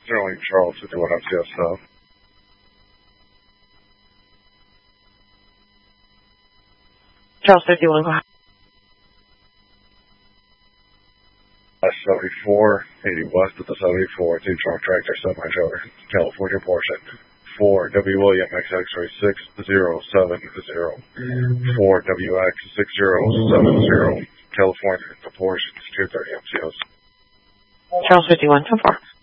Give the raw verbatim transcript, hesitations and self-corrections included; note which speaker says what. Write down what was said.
Speaker 1: Sterling Charles fifty-one M C S South.
Speaker 2: Charles fifty-one, go ahead.
Speaker 1: seventy-four, eighty west of the seventy-four, two truck tractor, semi-trailer, California Porsche. four W William X X-ray six zero seven zero. four W X six zero seven zero. California, the Porsche, two thirty M C S.
Speaker 2: Charles fifty-one, ten four.